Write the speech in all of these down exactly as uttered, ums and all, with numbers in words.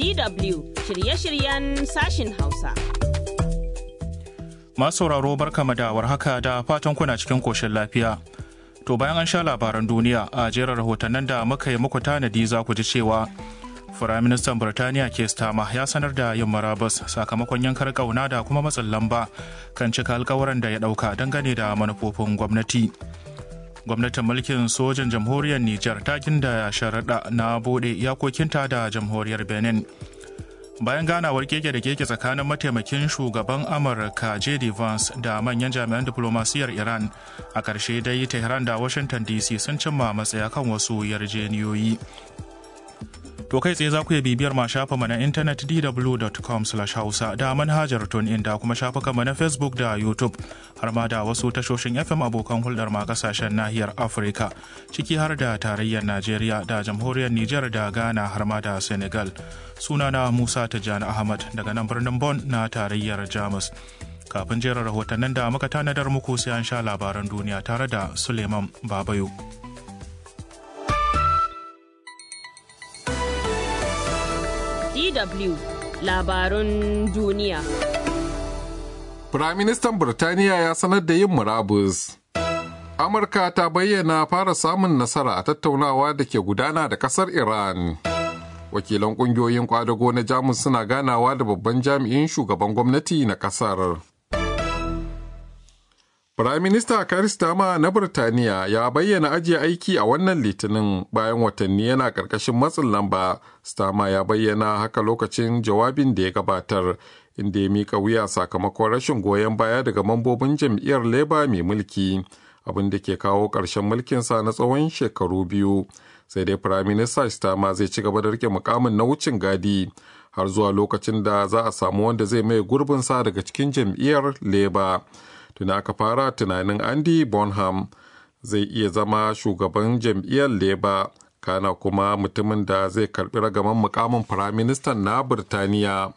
D W shirye-shiryen sashin Hausa. Masu sauraro barkama da warhaka da fatan kuna cikin koshin lafiya. To bayan an sha labaran duniya a jerin rahotannin da muka yi muku tanadi za ku ji cewa Firaministan Birtaniya Keir Starmer ya sanar da yin marabus sakamakon yankar kauna da kuma matsin lamba kan cika alkawuran da ya dauka dangane da manufofin gwamnati. Gwamnatin mulkin sojan jamhuriyar Nijar ta ginda sharaɗa na bude iyakokinta da jamhuriyar Benin. Bayan ganawar keke da keke tsakanin mataimakin shugaban Amurka J D Vance da manyan jami'an diplomasiyar Iran, a ƙarshe dai Tehran da Washington D C sun cimma matsaya kan wasu yarjeniyoyi. To kai tsaye za ku iya bibiyar ma shafa mana intanet d w dot com slash hausa da manhajar TuneIn da kuma shafukan mu na Facebook da YouTube har ma da wasu tashoshin F M abokan hulɗar ma kasashen nahiyar Afirka ciki har da tarayyar Najeriya da jamhuriyar Nijar da Ghana har ma da Senegal. Sunana Musa Tijjani Ahmad daga nan birnin Bonn na tarayyar Jamus. Kafin jerin rahotannin da muka tanadar muku sai an sha labaran duniya tare da Suleiman Babayo. D W labarun duniya. Firaministan Birtaniya ya sanar da yin murabus. Amurka ta bayyana fara samun nasara a tattaunawa da ke gudana da kasar Iran. Wakilan ƙungiyoyin kwadago na Jamus suna ganawa da babban jami'in shugaban gwamnati na kasar. Firaminista Keir Starmer na Birtaniya ya bayyana ajiye aiki a wannan litinin bayan watanni yana ƙarƙashin matsin lamba. Starmer ya bayyana haka lokacin jawabin da ya gabatar, inda ya mika wuya sakamakon rashin goyon baya daga mambobin jam'iyyar Labour mai mulki, abin da ke kawo ƙarshen mulkinsa na tsawon shekaru biyu. Sai dai Firaminista Starmer zai ci gaba da rike mukamin na wucin gadi har zuwa lokacin da za a samu wanda zai maye gurbinsa daga cikin jam'iyyar Labour. Tuna aka fara tunanin Andy Bonham zai iya zama shugaban jam'iyyar Labour, kana kuma mutumin da zai karbi ragaman mukamin firaministan na Birtaniya.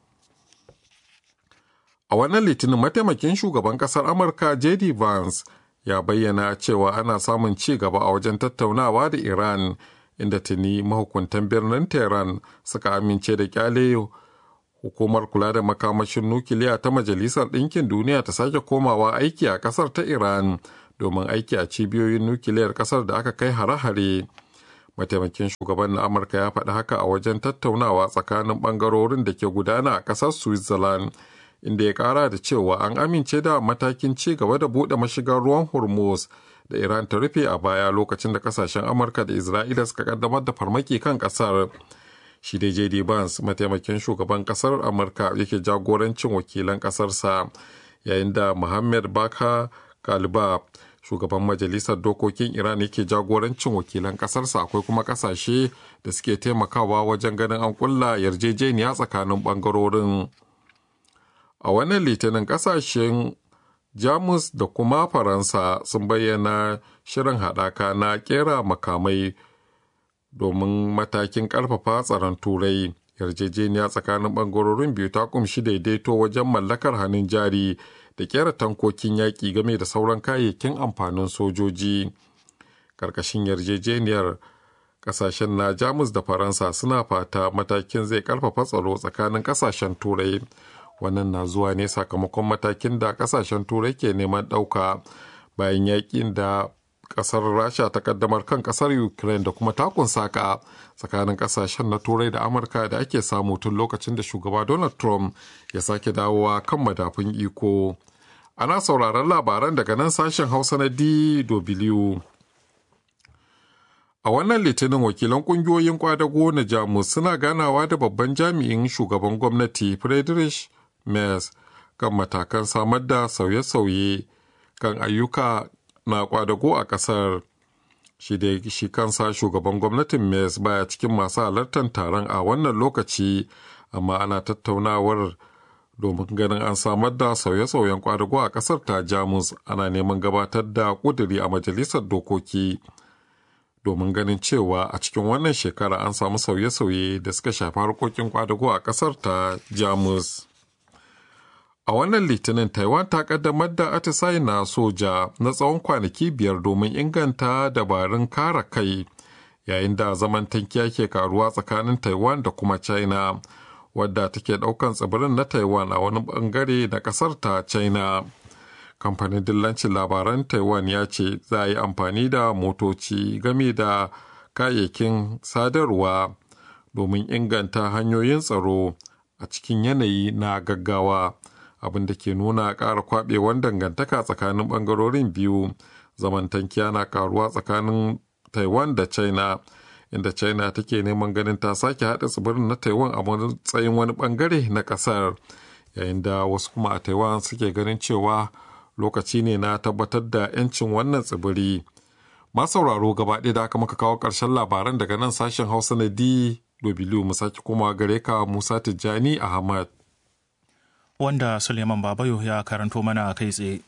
A wannan litinin mataimakin shugaban kasar Amurka J D Vance ya bayyana cewa ana samun ci gaba a wajen tattaunawa da Iran, inda tuni mahukuntan birnin Tehran suka amince da kyale hukumar kula da makamashin nukiliya ta Majalisar Ɗinkin Duniya ta sake komawa aiki a ƙasar ta Iran domin aiki a cibiyoyin nukiliyar ƙasar da aka kai hare-hare. Mataimakin shugaban na Amurka ya faɗi haka a wajen tattaunawa tsakanin ɓangarorin da ke gudana a ƙasar Switzerland, inda ya ƙara da cewa an amince da matakin ci gaba da buɗe mashigar ruwan Hormuz da Iran ta rufe a baya lokacin da ƙasashen Amurka da Isra'ila suka ƙaddamar da farmaki kan ƙasar. Shi dai J D Vance mataimakin shugaban kasar Amurka yake jagorancin wakilan kasarsa, yayin da Mohammed Baka Kalba shugaban majalisar dokokin Iran yake jagorancin wakilan kasarsa. Akwai kuma kasashe da suke taimakawa wajen ganin an kulla yarjejeniya tsakanin bangarorin. A wannan litinin kasashen Jamus da kuma Faransa sun bayyana shirin haɗaka na kera makamai domin matakin ƙarfafa tsaron turai. Yarjejeniya tsakanin ɓangarorin biyu ta kumshi daidaito wajen mallakar hannun jari da kera tankokin yaƙi game da sauran kayayyakin amfanin sojoji. Ƙarƙashin yarjejeniyar, ƙasashen na Jamus da Faransa suna fata matakin zai ƙarfafa tsaro tsakanin ƙasashen turai. Wannan na zuwa ne sakamakon matakin da ƙasashen turai ke neman ɗauka bayan yaƙin da kasar Rasha ta kaddamar kan kasar Ukraine da kuma takun saka tsakanin kasashen na turai da Amurka da ake samu tun lokacin da shugaba Donald Trump ya sake dawowa kan madafun iko. Ana sauraron labaran daga nan sashen Hausa na D W. A wannan litinin wakilan kungiyoyin kwadago na Jamus suna ganawa da babban jami'in shugaban gwamnati Friedrich Merz kan matakan samar da sauye-sauye kan ayyuka na kwadago a kasar. Shi da shi kansa shugaban gwamnatin Merz baya cikin masu halartar taron a wannan lokaci, amma ana tattaunawar domin ganin an samar da sauye-sauyen kwadago a kasar ta Jamus. Ana neman gabatar da kuduri a majalisar dokoki domin ganin cewa a cikin wannan shekara an samu sauye-sauye da suka shafi harkokin kwadago a kasar ta Jamus. A wannan litinin Taiwan ta kaddamar da atisaye na soja na tsawon kwanaki biyar domin inganta dabarun kare kai, yayin da zaman tankiya ke karuwa tsakanin Taiwan da kuma China, wadda take ɗaukan tsibirin na Taiwan a wani bangare na ƙasar ta China. Kamfanin dillancin labaran Taiwan ya ce za a yi amfani da motoci game da kayayyakin sadarwa domin inganta hanyoyin tsaro a cikin yanayi na gaggawa, abin da ke nuna ƙara kwaɓewar dangantaka tsakanin ɓangarorin biyu. Zamantankiya na karuwa tsakanin Taiwan da China, inda China take neman ganin ta sake haɗa tsibirin na Taiwan a matsayin wani ɓangare na ƙasar, yayin da wasu kuma a Taiwan suke ganin cewa lokaci ne na tabbatar da 'yancin wannan tsibiri. Masu sauraro gaba ɗaya da aka muka kawo ƙarshen labaran daga nan sashen Hausa na D W, mu sake kuma gare ka Musa Tijjani Ahmad. Wanda Suleiman Babayo ya karanto mana kai tsaye.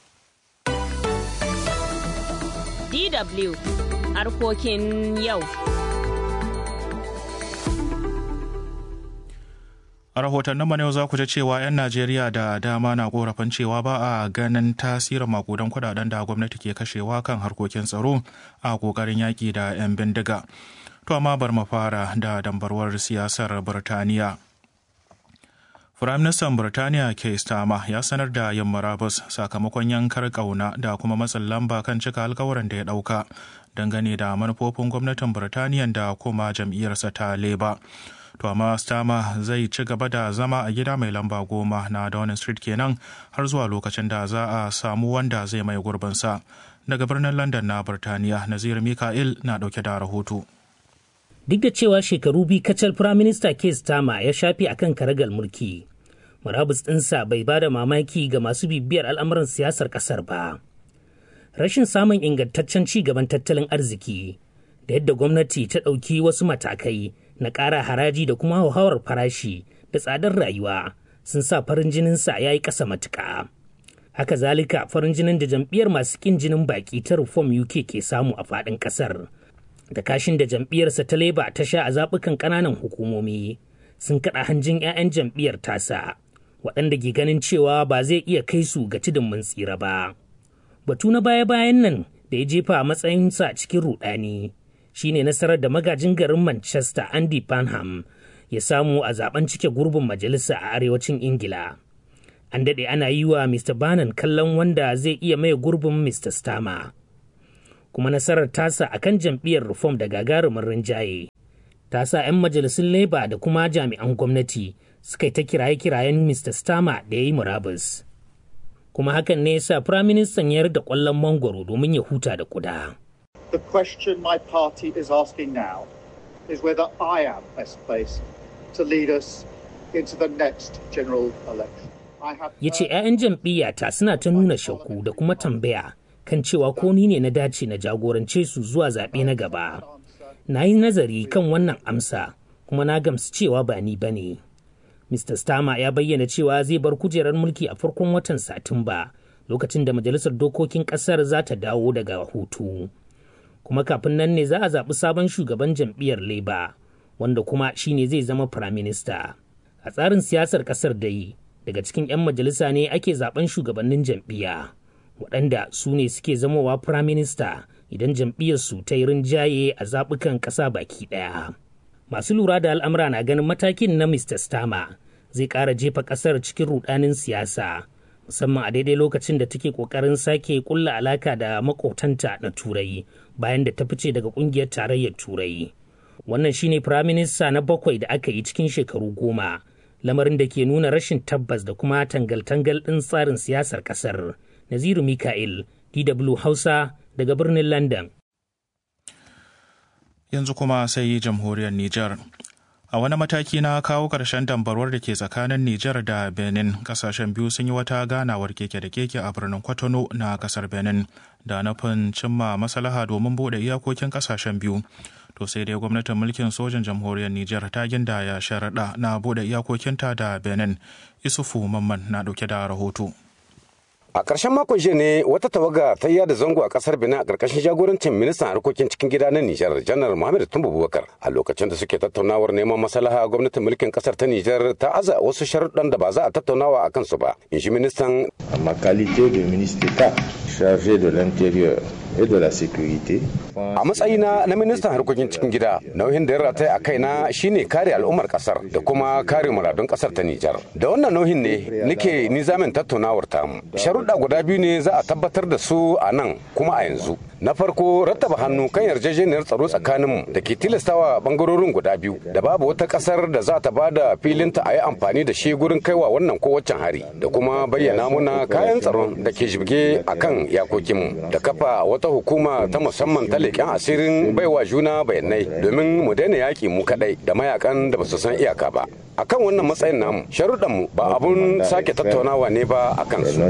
D W harkokin yau. A rahotannin mana yau za ku ji cewa 'yan Najeriya da dama na korafin cewa ba a ganin tasirin makudan kudaden da gwamnati ke kashewa kan harkokin tsaro a kokarin yaƙi da 'yan bindiga. To amma bar mu fara da dambarwar siyasar Birtaniya. Firaministan Birtaniya Keir Starmer ya sanar da yin murabus sakamakon yankar ƙauna da kuma matsin lamba kan cika alkawarin da ya ɗauka dangane da manufofin gwamnatin Birtaniya da kuma jam'iyyarsa ta Labour. To amma Starmer zai ci gaba da zama a gida mai lamba goma na Downing Street kenan har zuwa lokacin da za a samu wanda zai mai gurbinsa. Daga birnin London na Birtaniya, Nazir Mika'il na ɗauke da rahoto. Duk da cewa shekaru biyu kacal Firaminista Keir Starmer ya shafe akan karagal mulki, murabus ɗinsa bai ba da mamaki ga masu bibiyar al'amuran siyasar ƙasar ba. Rashin samun ingantaccen ci gaban tattalin arziki da yadda gwamnati ta ɗauki wasu matakai na ƙara haraji da kuma hauhawar farashi da tsadar rayuwa sun sa farin jininsa ya yi ƙasa matuƙa. Haka zalika farin jinin da jam'iyyar masu ƙin jinin baƙi ta Reform U K ke samu a faɗin ƙasar da kashin da jam'iyyarsa ta Labour ta sha a zaɓukan ƙananan hukumomi sun kaɗa hanjin 'ya'yan jam'iyyar tasa waɗanda ke ganin cewa ba zai iya kai su ga tudun mun tsira ba. Batu na baya-bayan nan da ya jefa a matsayinsa cikin ruɗani shine nasarar da magajin garin Manchester Andy Burnham ya samu a zaben cike gurbin majalisa a arewacin Ingila. An daɗe ana yi wa Mister Burnham kallon wanda zai iya maye gurbin Mister Starmer. Kuma nasarar tasa akan jam'iyyar Reform da gagarumin rinjaye ta sa 'yan majalisun Labour da kuma jami'an gwamnati suka yi ta kiraye-kirayen Mister Starmer da ya yi murabus. Kuma hakan ne ya sa Firaministan ya da ƙwallon mangwaro domin ya huta da kuda. The question my party is asking now is whether I am best placed to lead us into the next general election. Ya ce 'ya'yan jam'iyyata suna ta nuna shakku da kuma tambaya kan cewa ko ni ne na dace na jagorance su zuwa zaɓe na gaba. Na yi nazari kan wannan amsa kuma na gamsu cewa ba ni ba ne. Mister Starmer ya bayyana cewa zai bar kujerar mulki a farkon watan Satumba lokacin da Majalisar Dokokin ƙasar za ta dawo daga hutu. Kuma kafin nan ne za a zaɓi sabon shugaban jam'iyyar Labour, wanda kuma shi ne zai zama firaminista. A tsarin siyasar ƙasar dai, daga cikin 'yan majalisa ne ake zaɓen shugabannin jam'iyya, waɗanda su ne suke zamowa firaminista idan jam'iyyarsu ta yi rinjaye a zaɓukan ƙasa baki ɗaya. Masu lura da al'amura na ganin matakin na Mister Starmer zai ƙara jefa ƙasar cikin ruɗanin siyasa, musamman a daidai lokacin da take ƙoƙarin sake ƙulla alaka da maƙotanta na Turai bayan da ta fice daga ƙungiyar tarayyar Turai. Wannan shine firaminista na bakwai da aka yi cikin shekaru goma, lamarin da ke nuna rashin tabbas da kuma tangal-tangal ɗin tsarin siyasar ƙasar. Naziru Mika'il, D W Hausa, daga birnin London. Yanzu kuma sai jamhuriyar Nijar. A wani mataki na kawo ƙarshen dambarwar da ke tsakanin Nijar da Benin, ƙasashen biyu sun yi wata ganawar keke da keke a birnin Kwatano na ƙasar Benin da nufin cimma maslaha domin buɗe iyakokin ƙasashen biyu. To sai dai gwamnatin mulkin sojan jamhuriyar Nijar ta gindaya sharaɗa na buɗe iyakokinta da Benin. Isufu Mamman na ɗauke da rahoto. A ƙarshen makon jiya ne wata tawaga ta yada zango a ƙasar Benin a ƙarƙashin jagorancin ministan harkokin cikin gida na Nijar, Janar Muhammad Tumbu Bubakar. A lokacin da suke tattaunawar neman maslaha, gwamnatin mulkin ƙasar ta Nijar ta aza wasu sharuɗan da ba za a tattaunawa a kansu ba. In shi ministan. A ma qualité de ministre d'État chargé de l'intérieur et de la sécurité. A matsayina na ministan harkokin cikin gida, nauyin da ya rataya a kaina shine kare al'ummar kasar da kuma kare muradun kasar ta Nijar. Da wannan nauyin ne nake nizamin tattaunawar tamu. Sharuɗa guda biyu ne za a tabbatar da su a nan kuma a yanzu. Na farko rattaba hannu kan yarjejeniyar tsaro tsakaninmu da ke tilastawa bangarorin guda biyu da babu wata kasar da za ta bada filinta a yi amfani da shi gurin kaiwa wannan ko waccan hari da kuma bayyana muna kayan tsaron da ke jibge a kan yakokinmu da kafa wata hukuma ta musamman ta leƙen asirin baiwa juna bayanai domin mu daina yaƙi mu kaɗai da mayakan da ba su san iyaka ba. Akan wannan matsayin namu sharuɗanmu ba abun sake tattaunawa ne ba a kansu.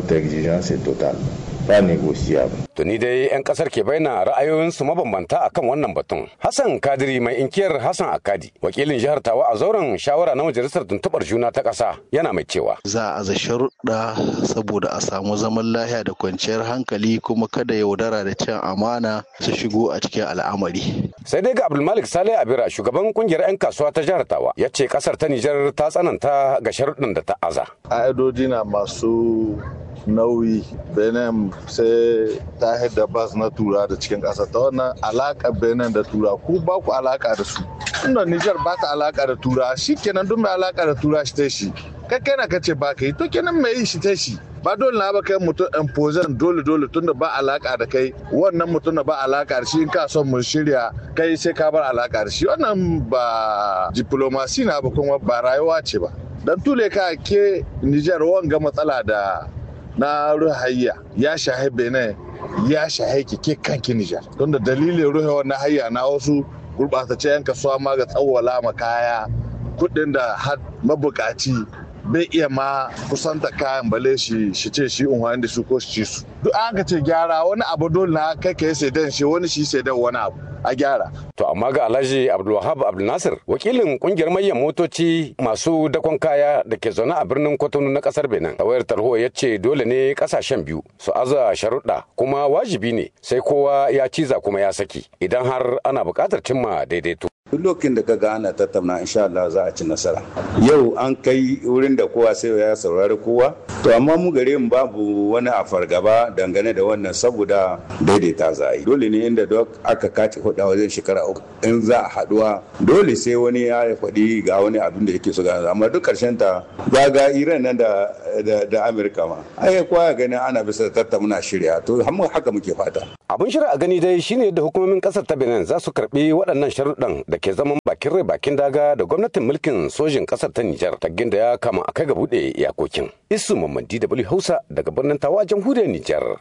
Tuni dai 'yan kasar ke bayyana ra'ayoyinsu mabambanta akan wannan batun. Hassan Kadiri mai inkiyar Hassan Akadi, wakilin jihar Tawa a zauren shawara na majalisar tuntuɓar juna ta ƙasa yana mai cewa. Za a aza sharuɗa saboda a samu zaman lafiya da kwanciyar hankali kuma kada yaudara da cin amana su shigo a cikin al'amari. Sai dai ga Abdulmalik Saleh Abira shugaban kungiyar 'yan kasuwa ta jihar Tawa ya ce kasar ta Nijar ta tsananta ga sharuɗin da ta aza. Ƙa'idodi na masu nauyi benin sai ta da bas na tura da cikin ƙasa ta wannan alaƙa benin da tura ku ba ku alaƙa da su inda nijar ba ta alaƙa da tura shi kenan duk mai alaƙa da tura shi ta shi kai kai na kace ba ka yi to kenan mai yi shi ta shi ba dole na ba kai mutum imposan dole dole tunda ba alaƙa da kai wannan mutum da ba alaƙa da shi in ka son mu shirya kai sai ka bar alaƙa da shi wannan ba diplomasi na ba kuma ba rayuwa ce ba dan tule ka ke nijar wanga matsala da na ruhayya ya shahe benin ya shahe kike kanki nijar don da dalilin ruhe wannan hayya na wasu gurɓatace yan kasuwa ma ga tsawwala ma kaya kuɗin da har mabukaci bai iya ma kusanta kayan bale shi shi ce shi unhwani da su ko shi ci su duk an ka ce gyara wani abu dole na kai ka yi saidan shi wani shi saidan wani abu a gyara. To amma ga Alhaji Abdulwahab Abdulnasir wakilin kungiyar manyan motoci masu dakon kaya da ke zaune a birnin Kwatano na kasar Benin. Tawayar tarho ya ce dole ne kasashen biyu su aza sharuɗa kuma wajibi ne sai kowa ya ciza kuma ya saki idan har ana buƙatar cimma daidaito. Duk lokacin da ka ga ana tattauna insha Allah za a ci nasara. Yau an kai wurin da kowa sai ya saurari kowa. To amma mu gare mu babu wani a fargaba dangane da wannan saboda daidaita za a yi. Dole ne inda duk aka kace hudu wajen shekara uku in za a haduwa dole sai wani ya faɗi ga wani abin da yake so ga amma duk karshen ta ga ga Iran nan da da Amerika ma. Ai kowa gani ana bisa tattauna shirya to haka muke fata. Abin shirya a gani dai shine da hukumomin kasar ta Benin za su karbi waɗannan sharuɗan da ke zaman bakin rai bakin daga da gwamnatin mulkin sojin kasar ta Nijar taggin da ya kama a kai ga buɗe iyakokin. Isu Mamman D W Hausa daga birnin Tawa jamhuriyar Nijar.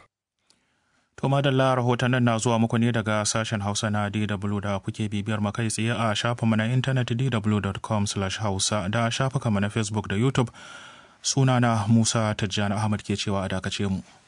To madalla rahotannin na zuwa muku ne daga sashen Hausa na D W da kuke bibiyar makai tsaye a shafinmu na intanet d w dot com slash hausa da shafukanmu na Facebook da YouTube. Sunana Musa Tijjani Ahmad ke cewa a dakace mu.